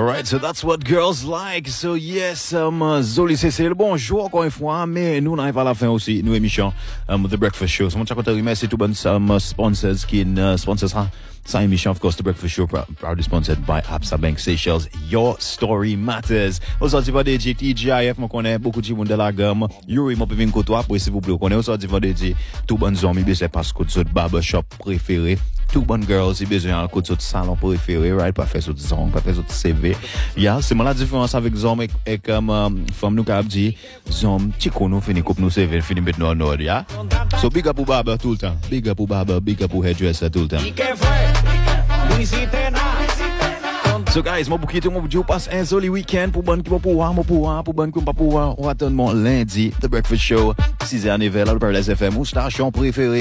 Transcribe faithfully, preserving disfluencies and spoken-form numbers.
Alright, so that's what girls like. So yes, um, Zoli c'est le bonjour encore une fois, mais nous n'arrivons pas à la fin aussi, nous émission um, The Breakfast Show. So mon chaque remercie tout bon um, sponsors qui uh, sponsors ha sa émission, of course, The Breakfast Show, pr- proudly sponsored by Absa Bank Seychelles. Your story matters. Aujourd'hui, va D J T G I F, moi connais beaucoup de monde de la gamme. Yuri, moi peut venir côté toi, pour s'il vous plaît, connais aujourd'hui va D J tout bon zombie, c'est parce que c'est barbershop préféré. Tout bon girls, si besoin un coup de salon préféré, right? Pas faire sur zone, pas faire sur C V. Yeah, c'est moi la différence avec zone et comme um, femme nous cap dit, zone petit nous fini coupe nous C V, fini mettre nous nord, yeah. So big up pour barber tout le temps. Big up pour barber, big up pour hairdresser tout le temps. So guys, moi pour quitter moi vous passe un joli week-end pour bonne qui pour pouvoir, moi pouvoir, pour bonne qui pas pouvoir. On attend mon lundi The Breakfast Show six heures à neuf heures là le Paradise F M, ou station préférée.